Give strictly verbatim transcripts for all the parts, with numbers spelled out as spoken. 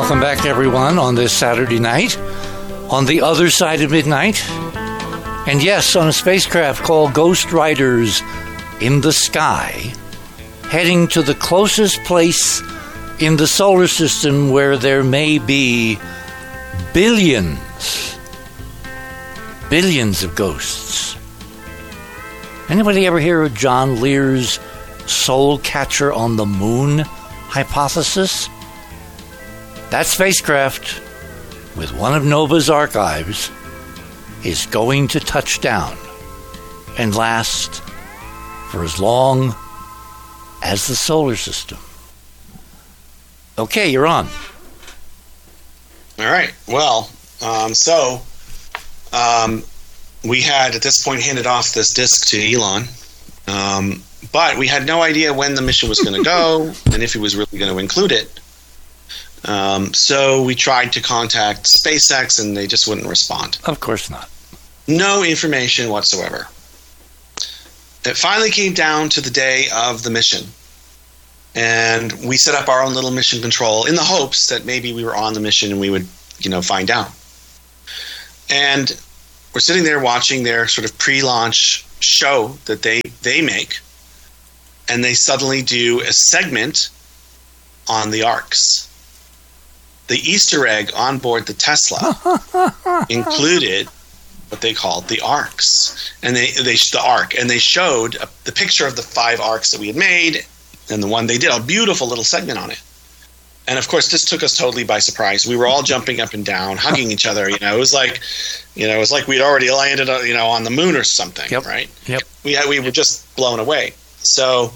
Welcome back, everyone, on this Saturday night, on the other side of midnight. And yes, on a spacecraft called Ghost Riders in the Sky, heading to the closest place in the solar system where there may be billions, billions of ghosts. Anybody ever hear of John Lear's soul catcher on the moon hypothesis? That spacecraft, with one of NOVA's archives, is going to touch down and last for as long as the solar system. Okay, you're on. All right. Well, um, so um, we had at this point handed off this disk to Elon, um, but we had no idea when the mission was going to go and if he was really going to include it. Um, so we tried to contact SpaceX, and they just wouldn't respond. Of course not. No information whatsoever. It finally came down to the day of the mission, and we set up our own little mission control in the hopes that maybe we were on the mission and we would, you know, find out. And we're sitting there watching their sort of pre-launch show that they, they make, and they suddenly do a segment on the arcs. The Easter egg on board the Tesla included what they called the arcs, and they they the arc, and they showed a, the picture of the five arcs that we had made, and the one they did a beautiful little segment on it. And of course, this took us totally by surprise. We were all jumping up and down, hugging each other. You know, it was like, you know, it was like we'd already landed, you know, on the moon or something, yep. right? Yep. We had, we were just blown away. So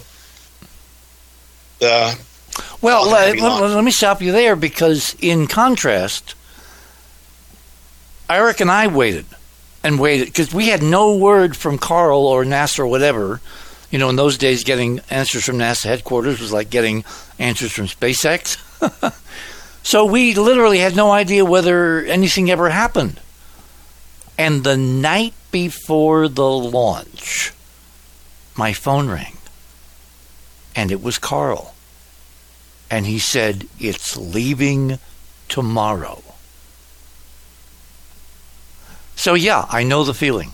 the Well, let, let, let me stop you there, because in contrast, Eric and I waited and waited because we had no word from Carl or NASA or whatever. You know, in those days, getting answers from NASA headquarters was like getting answers from SpaceX. So we literally had no idea whether anything ever happened. And the night before the launch, my phone rang, and it was Carl. And he said, it's leaving tomorrow. So, yeah, I know the feeling.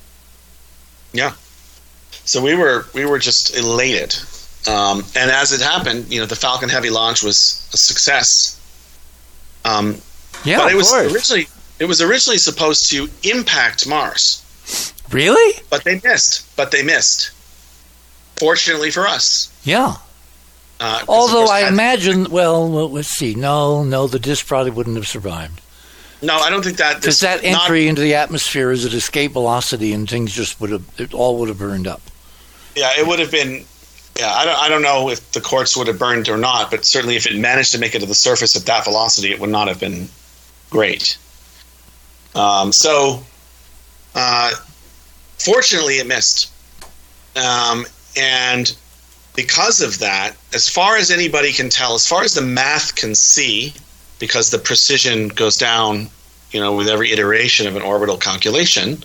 Yeah. So we were we were just elated. Um, and as it happened, you know, the Falcon Heavy launch was a success. Um, yeah, but it of was course. originally it was originally supposed to impact Mars. Really? But they missed. But they missed. Fortunately for us. Yeah. Uh, Although I imagine, well, well, let's see. No, no, the disk probably wouldn't have survived. No, I don't think that. Because that entry not, into the atmosphere is at escape velocity, and things just would have, it all would have burned up. Yeah, it would have been. Yeah, I don't. I don't know if the quartz would have burned or not, but certainly if it managed to make it to the surface at that velocity, it would not have been great. Um, so, uh, fortunately, it missed, um, and. Because of that, as far as anybody can tell, as far as the math can see, because the precision goes down, you know, with every iteration of an orbital calculation,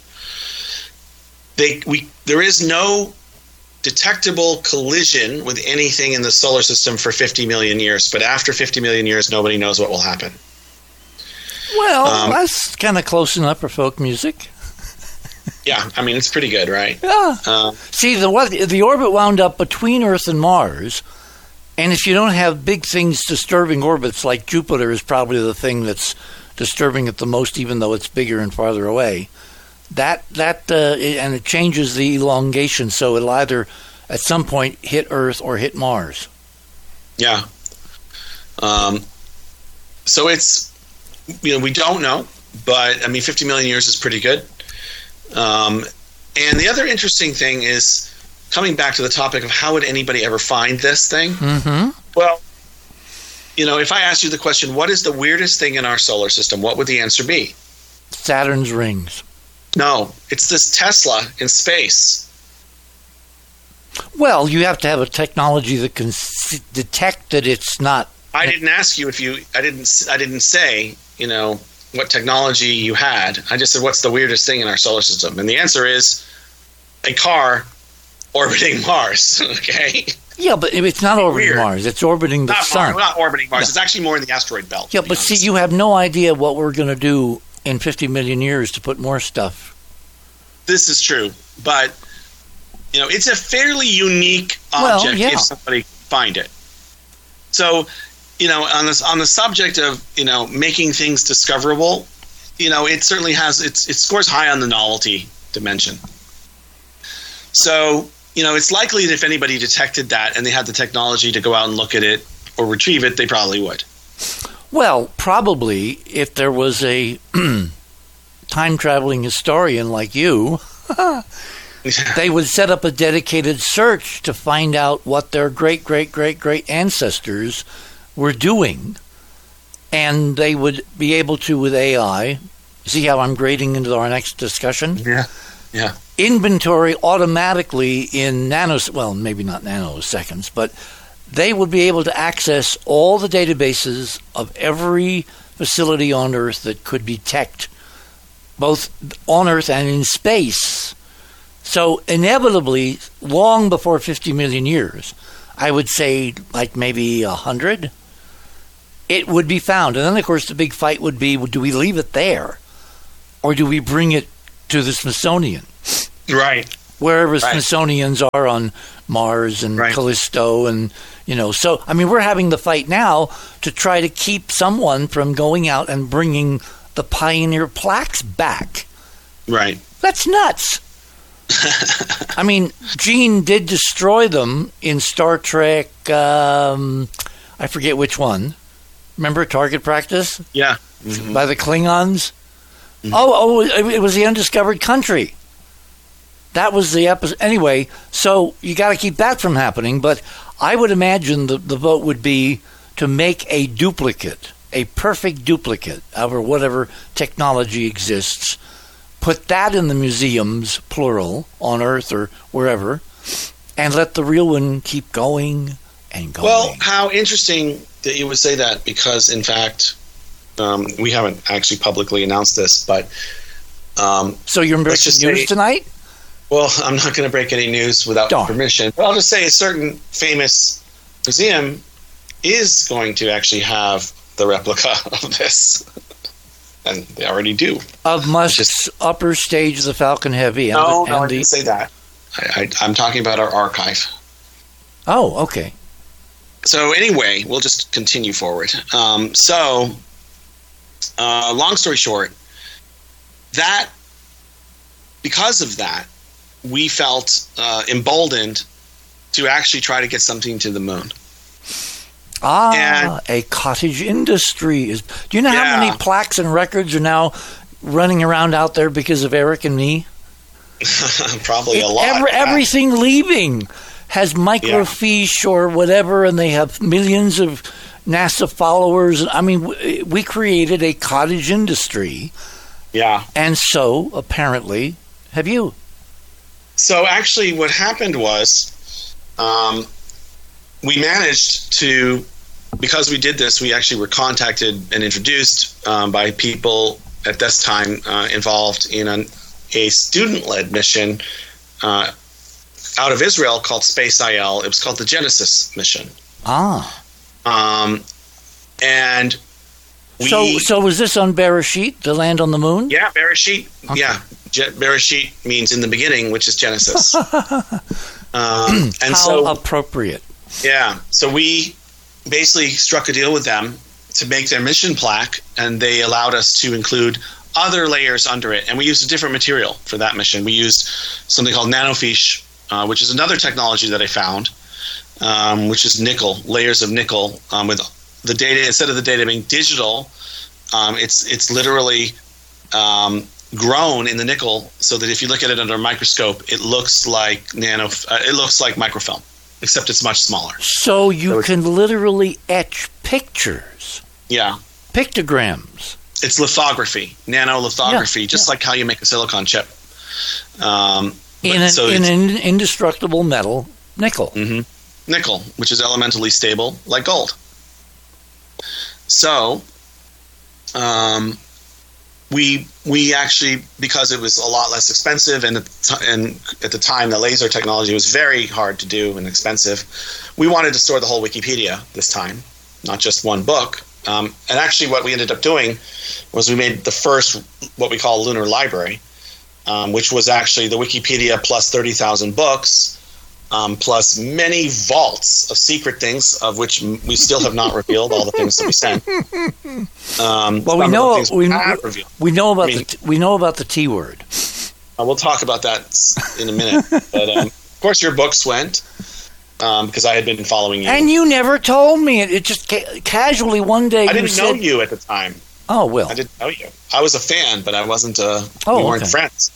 they we there is no detectable collision with anything in the solar system for fifty million years. But after fifty million years, nobody knows what will happen. Well, um, that's kind of close enough for folk music. Yeah, I mean, it's pretty good, right? Yeah. Uh, See, the what the orbit wound up between Earth and Mars, and if you don't have big things disturbing orbits, like Jupiter is probably the thing that's disturbing it the most, even though it's bigger and farther away, that, that uh, and it changes the elongation, so it'll either at some point hit Earth or hit Mars. Yeah. Um, so it's, you know, we don't know, but, I mean, fifty million years is pretty good. Um, and the other interesting thing is, coming back to the topic of how would anybody ever find this thing? Mm-hmm. Well, you know, if I asked you the question, what is the weirdest thing in our solar system, what would the answer be? Saturn's rings. No, it's this Tesla in space. Well, you have to have a technology that can s- detect that it's not. I didn't ask you if you, I didn't, I didn't say, you know, what technology you had. I just said, what's the weirdest thing in our solar system? And the answer is a car orbiting Mars. Okay. Yeah, but it's not orbiting Weird. Mars. It's orbiting the Not sun. Mars, not orbiting Mars. No. It's actually more in the asteroid belt. Yeah, to be but see, honest. you have no idea what we're going to do in fifty million years to put more stuff. This is true, but you know, it's a fairly unique Well, object yeah. if somebody find it. So, you know, on this on the subject of you know making things discoverable, you know, it certainly has it's it scores high on the novelty dimension. So, you know, it's likely that if anybody detected that and they had the technology to go out and look at it or retrieve it, they probably would. Well, probably if there was a time-traveling historian like you, they would set up a dedicated search to find out what their great-great-great-great ancestors were doing. And they would be able to, with A I, see how I'm grading into our next discussion? Yeah, yeah. Inventory automatically in nanos, well, maybe not nanoseconds, but they would be able to access all the databases of every facility on Earth that could be teched, both on Earth and in space. So inevitably, long before fifty million years, I would say like maybe one hundred, it would be found. And then, of course, the big fight would be, do we leave it there? Or do we bring it to the Smithsonian? Right. Wherever Right. Smithsonian's are on Mars and Right. Callisto, and you know, so I mean, we're having the fight now to try to keep someone from going out and bringing the Pioneer plaques back. Right. That's nuts. I mean, Gene did destroy them in Star Trek. Um, I forget which one. Remember Target Practice Yeah. Mhm. by the Klingons? Oh, oh, it was the Undiscovered Country. That was the episode. Anyway, so you got to keep that from happening. But I would imagine the, the vote would be to make a duplicate, a perfect duplicate of whatever technology exists. Put that in the museums, plural, on Earth or wherever, and let the real one keep going and going. Well, how interesting that you would say that, because in fact, um, we haven't actually publicly announced this, but um, so you're let's breaking just news say- tonight? well, I'm not going to break any news without Darn. permission. But I'll just say a certain famous museum is going to actually have the replica of this, and they already do. Of Musk's Just- upper stage of the Falcon Heavy. And No, the, no, I and the, didn't say that. I, I, I'm talking about our archive. oh, okay. So anyway, we'll just continue forward. Um, so, uh, long story short, that because of that, we felt uh, emboldened to actually try to get something to the moon. Ah, And- a cottage industry is. Do you know how Yeah. many plaques and records are now running around out there because of Eric and me? Probably a lot. Every, everything leaving has microfiche or whatever, and they have millions of NASA followers. I mean, we, we created a cottage industry, Yeah. and so apparently have you. So actually, what happened was, um, we managed to, because we did this, we actually were contacted and introduced um, by people at this time uh, involved in an, a student-led mission uh, out of Israel called Space I L. It was called the Genesis mission, Ah, um, and we. so so was this on Bereshit, the land on the moon? Yeah, Bereshit. Okay. Yeah, Je- Bereshit means in the beginning, which is Genesis. um, and How so, appropriate. yeah, so we basically struck a deal with them to make their mission plaque, and they allowed us to include other layers under it. And we used a different material for that mission. We used something called nanofiche, uh, which is another technology that I found, um, which is nickel, layers of nickel um, with the data. Instead of the data being digital, um, it's it's literally um, grown in the nickel, so that if you look at it under a microscope, it looks like nano. Uh, it looks like microfilm, except it's much smaller. So you So it's- can literally etch pictures, Yeah, pictograms. it's lithography, nanolithography, Yeah, just yeah. like how you make a silicon chip. Um, but in an, so in it's an indestructible metal, nickel. mhm, nickel, which is elementally stable, like gold. So, um, we we actually, because it was a lot less expensive, and at the, t- and at the time the laser technology was very hard to do and expensive, we wanted to store the whole Wikipedia this time, not just one book. Um, and actually what we ended up doing was we made the first, what we call Lunar Library, um, which was actually the Wikipedia plus thirty thousand books, um, plus many vaults of secret things, of which we still have not revealed all the things that we sent. Um, well, we know we, we, we know about I mean, the we know about the T word. Uh, we'll talk about that in a minute. But um, of course, your books went um, because I had been following you, and you never told me it. It just ca- casually one day. I didn't you know said, you at the time. Oh well, I didn't know you. I was a fan, but I wasn't. A, oh, we weren't okay. friends.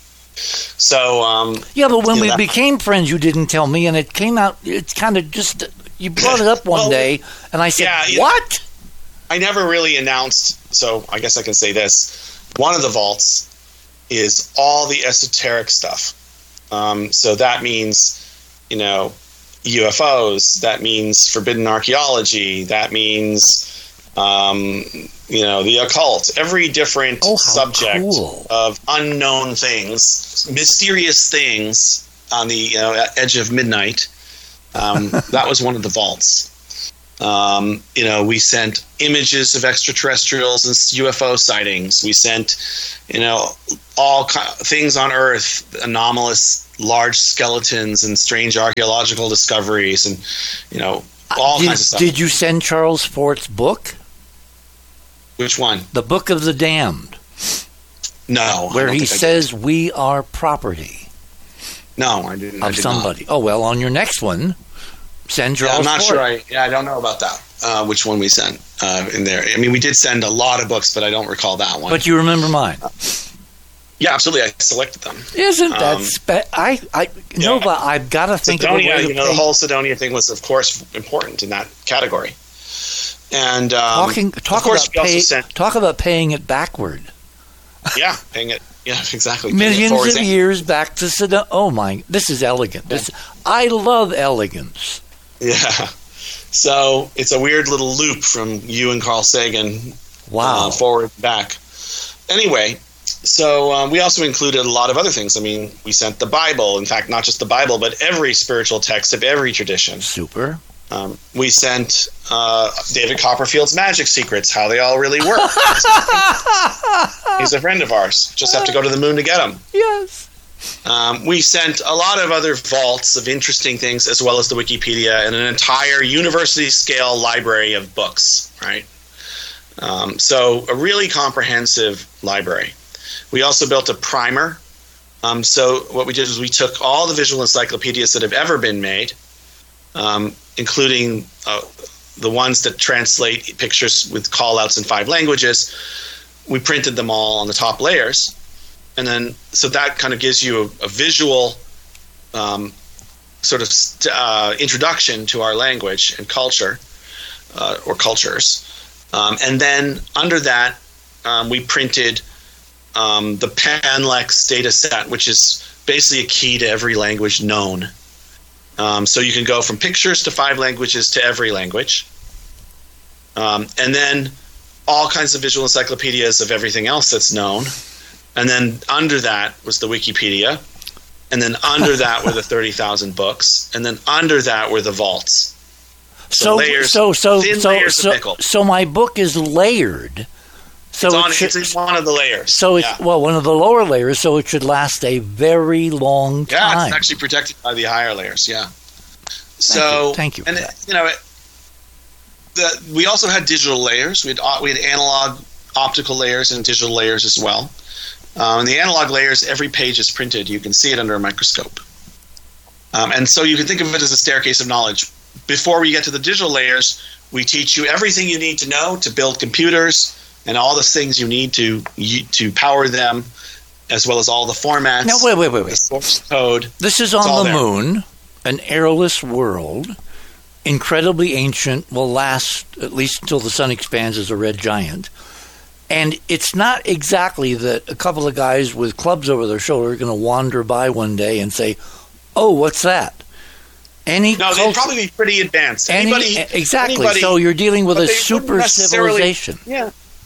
So um, yeah, but when you we know, became friends, you didn't tell me, and it came out. It's kind of just you brought it up one well, day, and I said, yeah, "What?" I never really announced. So I guess I can say this: one of the vaults is all the esoteric stuff. Um, so that means, you know, U F Os. That means forbidden archaeology. That means, um, you know, the occult. Every different oh, subject cool. of unknown things, mysterious things on the you know, edge of midnight. Um, that was one of the vaults. Um, you know, we sent images of extraterrestrials and U F O sightings. We sent, you know, all ki- things on Earth, anomalous large skeletons and strange archaeological discoveries, and you know, all did, kinds of stuff. Did you send Charles Fort's book? Which one? The Book of the Damned. No, where he says we are property. No, I didn't. Of I did somebody. Not. Oh well, on your next one. Send Charles yeah, I'm not Fort. sure. I yeah, I don't know about that. Uh, which one we sent uh, in there? I mean, we did send a lot of books, but I don't recall that one. But you remember mine? Uh, yeah, absolutely. I selected them. Isn't that um, spe- I? I yeah. no, but I've got to think Cydonia, of a way to you know, pay. the whole Cydonia thing was, of course, important in that category. And um, talking talk of course, about we pay, also sent, talk about paying it backward. Yeah, paying it. Yeah, exactly. Millions of years back to Cydonia. Oh my! This is elegant. This, I love elegance. Yeah. So it's a weird little loop from you and Carl Sagan. Wow. Uh, forward and back. Anyway, so um, we also included a lot of other things. I mean, we sent the Bible. In fact, not just the Bible, but every spiritual text of every tradition. Super. Um, we sent uh, David Copperfield's Magic Secrets, how they all really work. He's a friend of ours. Just have to go to the moon to get him. Yes. Um, we sent a lot of other vaults of interesting things, as well as the Wikipedia and an entire university-scale library of books, right? Um, so a really comprehensive library. We also built a primer. Um, so what we did was we took all the visual encyclopedias that have ever been made, um, including uh, the ones that translate pictures with call-outs in five languages. We printed them all on the top layers. And then, so that kind of gives you a, a visual um, sort of uh, introduction to our language and culture, uh, or cultures. Um, and then under that, um, we printed um, the PanLex data set, which is basically a key to every language known. Um, so you can go from pictures to five languages to every language. Um, and then all kinds of visual encyclopedias of everything else that's known. And then under that was the Wikipedia. And then under that were the thirty thousand books. And then under that were the vaults. So, So layers, so so thin so layers so, of nickel. so my book is layered. So It's, it on, should, it's in one of the layers. so it's yeah. well one of the lower layers. So it should last a very long Yeah, time. it's actually protected by the higher layers. Yeah. Thank So you. Thank you for and that. it, you know, it, the, we also had digital layers. We had we had analog, optical layers, and digital layers as well. Um, and the analog layers, every page is printed. You can see it under a microscope. Um, and so you can think of it as a staircase of knowledge. Before we get to the digital layers, we teach you everything you need to know to build computers and all the things you need to to power them, as well as all the formats. Now wait wait wait wait. The source code. This is all on the there. moon, an airless world, incredibly ancient, will last at least until the sun expands as a red giant. And it's not exactly that a couple of guys with clubs over their shoulder are going to wander by one day and say, "Oh, what's that?" Any No, culture, they'd probably be pretty advanced. any, Anybody, exactly. anybody, so you're dealing with but a they super wouldn't necessarily- civilization. Yeah,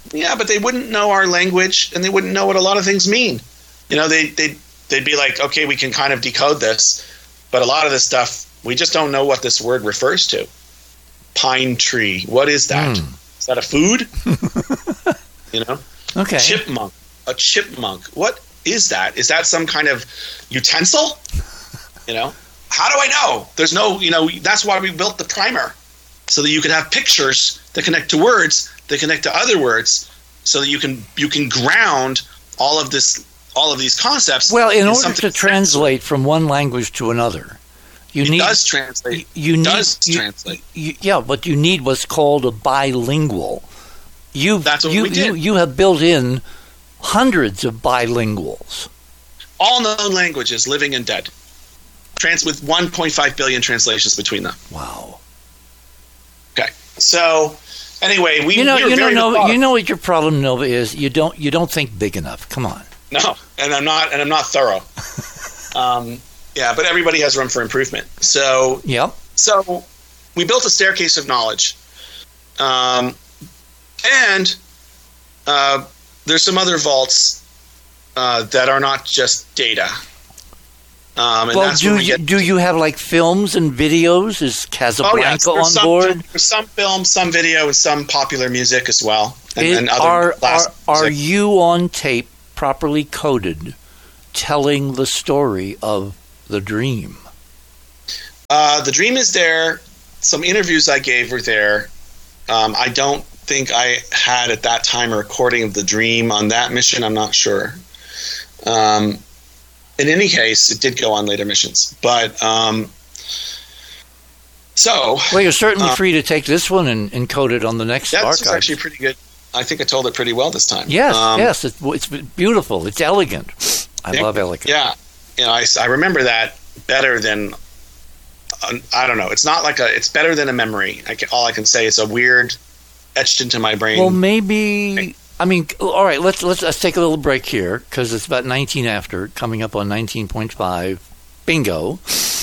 Yeah, but they wouldn't know our language, and they wouldn't know what a lot of things mean. You know, they they they'd be like, okay, we can kind of decode this, but a lot of this stuff we just don't know what this word refers to. Pine tree. What is that? Mm. Is that a food? You know? Okay. Chipmunk. A chipmunk. What is that? Is that some kind of utensil? You know? How do I know? There's no, you know, that's why we built the primer. So that you can have pictures that connect to words, that connect to other words, so that you can you can ground all of this all of these concepts. Well, in, in order to translate from one language to another, you it need does translate. You, you it need, does you, translate. You, yeah, but you need what's called a bilingual. You That's what you, we did. You, you have built in hundreds of bilinguals. All known languages, living and dead. Trans with one point five billion translations between them. Wow. Okay. So anyway, we you know we were you very know methodical. you know what your problem, Nova, is. You don't you don't think big enough. Come on. No, and I'm not and I'm not thorough. um, yeah, but everybody has room for improvement. So yep. So we built a staircase of knowledge, um, and uh, there's some other vaults uh, that are not just data. Um, and well, that's do where we you, get do you have like films and videos? Is Casablanca oh, yeah. on some, board? There's some film, some video, and some popular music as well, and, It- and other are are, classic are music. you on tape, properly coded, telling the story of the dream? Uh, the dream is there. Some interviews I gave were there. Um, I don't think I had at that time a recording of the dream on that mission. I'm not sure. Um, in any case, it did go on later missions. But um, so, Well, you're certainly uh, free to take this one and encode it on the next that's archive. actually pretty good. I think I told it pretty well this time. Yes, Um, yes, it's, it's beautiful. It's elegant. I Yeah, love elegant. Yeah, you know, I, I remember that better than uh, I don't know. It's not like a. It's better than a memory. I can, all I can say is a weird etched into my brain. Well, maybe. I mean, all right. Let's let's, let's take a little break here because it's about nineteen after, coming up on nineteen point five. Bingo.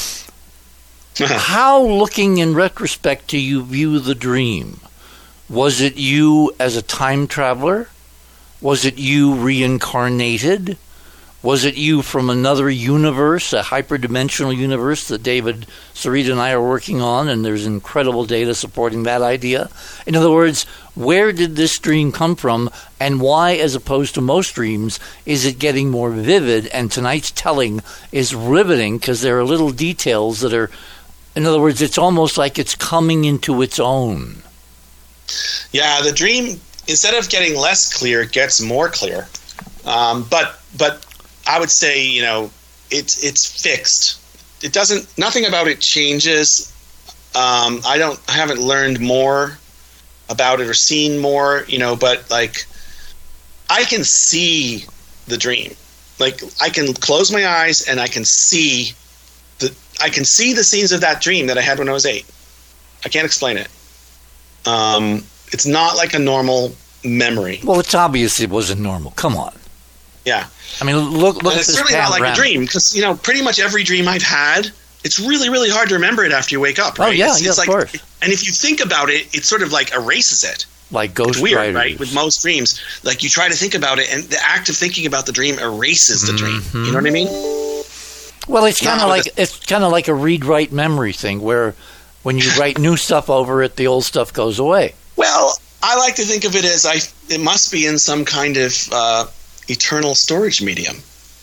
How, looking in retrospect, do you view the dream? Was it you as a time traveler? Was it you reincarnated? Was it you from another universe, a hyperdimensional universe that David, Sarita, and I are working on, and there's incredible data supporting that idea? In other words, where did this dream come from, and why, as opposed to most dreams, is it getting more vivid? And tonight's telling is riveting because there are little details that are, in other words, it's almost like it's coming into its own. Yeah, the dream, instead of getting less clear, it gets more clear. Um, but but I would say, you know, it's it's fixed. It doesn't. Nothing about it changes. Um, I don't. I haven't learned more about it or seen more. You know, but like, I can see the dream. Like, I can close my eyes and I can see the. I can see the scenes of that dream that I had when I was eight. I can't explain it. Um, it's not like a normal memory. Well, it's obvious it wasn't normal. Come on. Yeah. I mean, look, look And at it's this certainly not like panorama. a dream because, you know, pretty much every dream I've had, it's really, really hard to remember it after you wake up, right? Oh, yeah, it's, yeah, it's of like, course. And if you think about it, it sort of like erases it. Like Ghost It's weird, Riders. right? With most dreams, like you try to think about it, and the act of thinking about the dream erases the dream. Mm-hmm. You know what I mean? Well, it's kind of No, like this- it's kind of like a read-write memory thing, where when you write new stuff over it, the old stuff goes away. Well, I like to think of it as I. It must be in some kind of uh, eternal storage medium.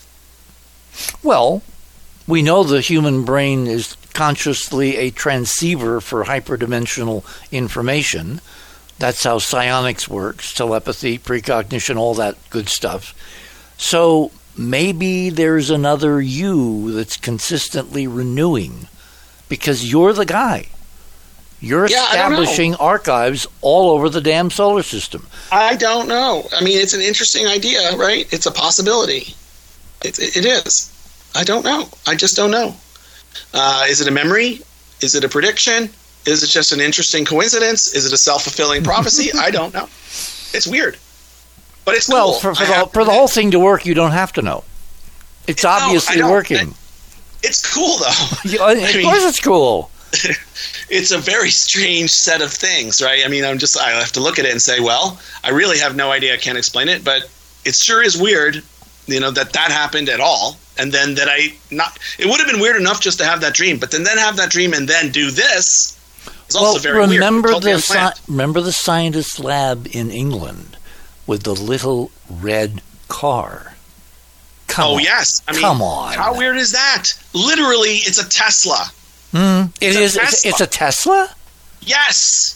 Well, we know the human brain is consciously a transceiver for hyperdimensional information. That's how psionics works, telepathy, precognition, all that good stuff. So maybe there's another you that's consistently renewing because you're the guy. You're Yeah, I don't know. establishing archives all over the damn solar system. I don't know. I mean, it's an interesting idea, right? It's a possibility. It, it is. I don't know. I just don't know. Uh, is it a memory? Is it a prediction? Is it just an interesting coincidence? Is it a self-fulfilling prophecy? I don't know. It's weird. But it's Well, cool. for, for, I the, have to for the admit. whole thing to work, you don't have to know. It's No, I obviously don't. working. It's cool, though. Yeah, of I mean- course it's cool. it's a very strange set of things, right? I mean, I'm just I have to look at it and say, well, I really have no idea. I can't explain it, but it sure is weird, you know, that that happened at all. And then that I not it would have been weird enough just to have that dream, but then then have that dream and then do this is also well, very remember weird. Totally the sci- remember the scientist lab in England with the little red car. Come oh on. yes, I mean, come on. How weird is that? Literally, it's a Tesla. Mm, it it's is. A it's, it's a Tesla. Yes.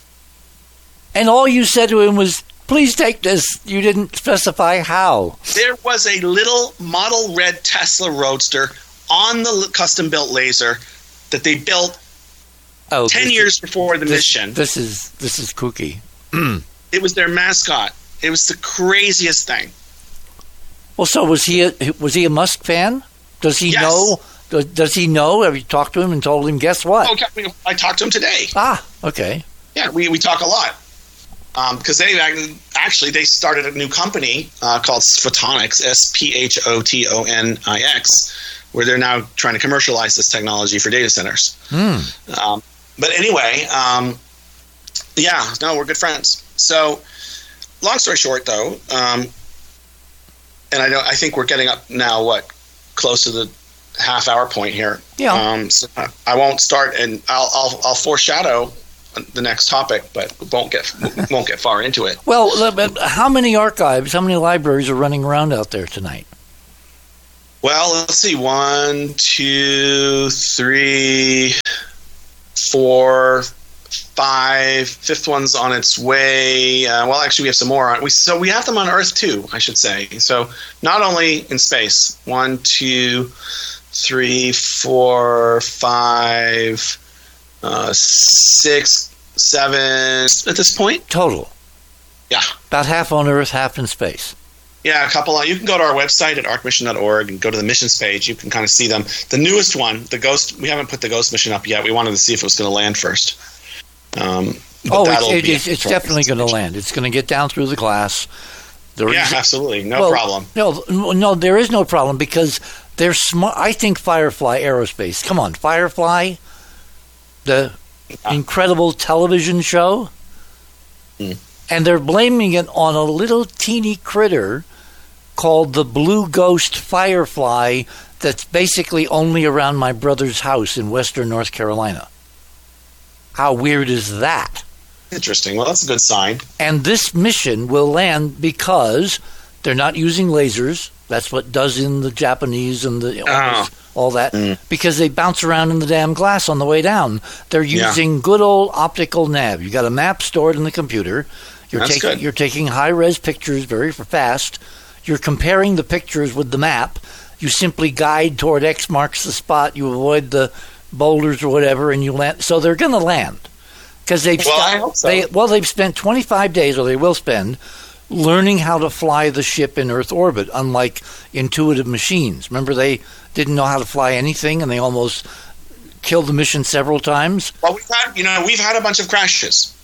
And all you said to him was, "Please take this." You didn't specify how. There was a little model red Tesla Roadster on the custom-built laser that they built oh, ten years before the this, mission. This is this is kooky. It was their mascot. It was the craziest thing. Well, so was he? A, was he a Musk fan? Does he Yes. know? Does, does he know? Have you talked to him and told him? Guess what? Okay, I, mean, I talked to him today. Ah, okay. Yeah, we, we talk a lot. Because they actually they started a new company uh, called Photonics, S P H O T O N I X, where they're now trying to commercialize this technology for data centers. Hmm. Um, but anyway, um, yeah, no, we're good friends. So, long story short, though, um, and I don't, I think we're getting up now. What close to the half hour point here? Yeah. Um, so I won't start, and I'll I'll, I'll foreshadow the next topic, but won't get won't get far into it. Well, but how many archives, how many libraries are running around out there tonight? Well, let's see. One, two, three, four, five. Fifth one's on its way. Uh, well, actually, we have some more on. We so we have them on Earth too, I should say. So not only in space. One, two, three, four, five. Uh, six, seven at this point. Total. Yeah. About half on Earth, half in space. Yeah, a couple. You can go to our website at arc mission dot org and go to the missions page. You can kind of see them. The newest one, the Ghost, we haven't put the Ghost mission up yet. We wanted to see if it was going to land first. Um, oh, it's, it, it's, it's definitely going to land. It's going to get down through the glass. There yeah, is, absolutely. No well, problem. No, no, there is no problem because they're smart. I think Firefly Aerospace. Come on, Firefly. The incredible television show, mm. and they're blaming it on a little teeny critter called the Blue Ghost Firefly that's basically only around my brother's house in western North Carolina. How weird is that? Interesting. Well, that's a good sign. And this mission will land because they're not using lasers. That's what does in the Japanese and the... Oh. all that, mm. because they bounce around in the damn glass on the way down. They're using yeah. good old optical nav. You got a map stored in the computer. You're That's taking good. You're taking high-res pictures very fast. You're comparing the pictures with the map. You simply guide toward X marks the spot. You avoid the boulders or whatever, and you land. So they're going to land because they've well, st- I hope so. they well they've spent twenty-five days, or they will spend, learning how to fly the ship in Earth orbit, unlike intuitive machines. Remember, they didn't know how to fly anything, and they almost killed the mission several times. Well, we've had, you know, we've had a bunch of crashes.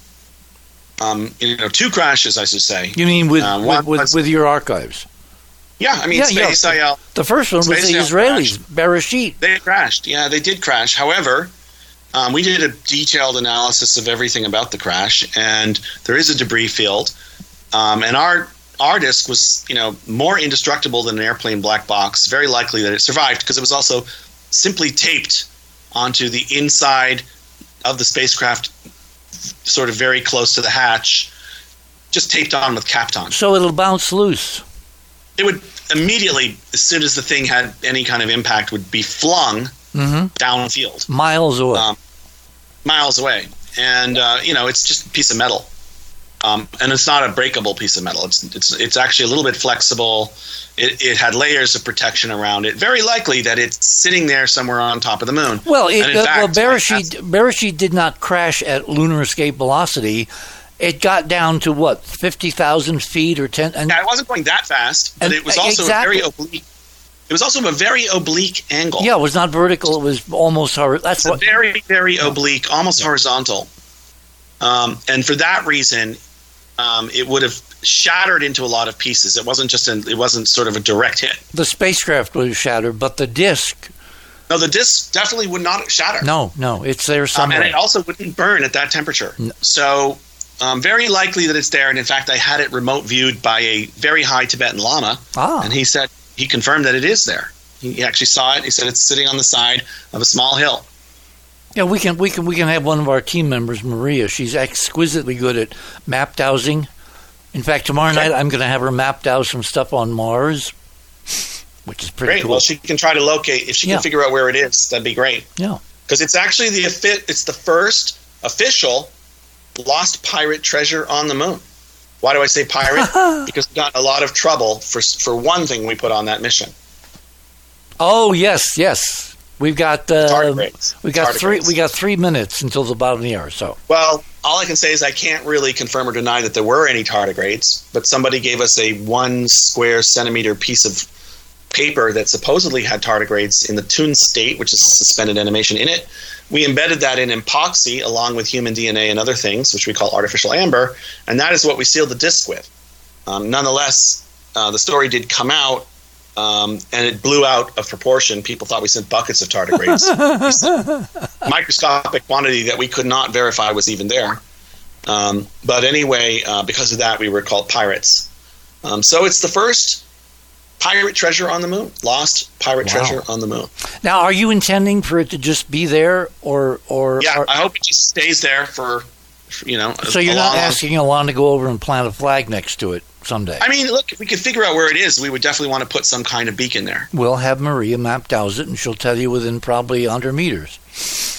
Um, you know, two crashes, I should say. You mean with uh, with, with, with your archives? Yeah, I mean, yeah, Space yeah. I L. The first one was the Israelis, Bereshit. They crashed. Yeah, they did crash. However, um, we did a detailed analysis of everything about the crash, and there is a debris field. Um, and our our disk was, you know, more indestructible than an airplane black box. Very likely that it survived because it was also simply taped onto the inside of the spacecraft, sort of very close to the hatch, just taped on with Kapton. So it'll bounce loose. It would immediately, as soon as the thing had any kind of impact, would be flung mm-hmm. downfield. Miles away. Um, miles away. And, uh, you know, it's just a piece of metal. Um, and it's not a breakable piece of metal. It's it's it's actually a little bit flexible. It, it had layers of protection around it. Very likely that it's sitting there somewhere on top of the moon. Well, it, uh, fact, well, Bereshit Bereshit did not crash at lunar escape velocity. It got down to what, fifty thousand feet or ten? And, yeah, it wasn't going that fast, but and, it was also exactly. a very oblique. It was also a very oblique angle. Yeah, it was not vertical. It was almost horizontal. That's it's what, a very very oblique, almost yeah. horizontal. Um, and for that reason. Um, it would have shattered into a lot of pieces. It wasn't just an, it wasn't sort of a direct hit. The spacecraft was shattered, but the disk No, the disc definitely would not shatter. No, no, it's there Um, somewhere. and it also wouldn't burn at that temperature. No. So um, very likely that it's there. And in fact, I had it remote viewed by a very high Tibetan Lama. Ah. And he said, he confirmed that it is there. He actually saw it. He said it's sitting on the side of a small hill. Yeah, we can we can we can have one of our team members, Maria. She's exquisitely good at map dowsing. In fact, tomorrow Okay. night I'm going to have her map douse some stuff on Mars, which is pretty Great. cool. Well, she can try to locate. If she Yeah. can figure out where it is, that'd be great. yeah. Because it's actually the offi- it's the first official lost pirate treasure on the moon. Why do I say pirate? Because we got a lot of trouble for for one thing we put on that mission. Oh yes, yes. We've got uh, Tardigrades. we got three Tardigrades. we got three minutes until the bottom of the hour. So Well, all I can say is I can't really confirm or deny that there were any tardigrades, but somebody gave us a one square centimeter piece of paper that supposedly had tardigrades in the Toon state, which is suspended animation in it. We embedded that in epoxy along with human D N A and other things, which we call artificial amber, and that is what we sealed the disc with. Um, nonetheless, uh, the story did come out, um, and it blew out of proportion. People thought we sent buckets of tardigrades. Microscopic quantity that we could not verify was even there. Um, but anyway, uh, because of that, we were called pirates. Um, so it's the first pirate treasure on the moon. Lost pirate Wow. treasure on the moon. now, are you intending for it to just be there, or or Yeah, or- I hope it just stays there for, you know. so you're a not long- asking Alon to go over and plant a flag next to it someday? I mean, look, if we could figure out where it is, we would definitely want to put some kind of beacon there. We'll have Maria map douse it, and she'll tell you within probably one hundred meters.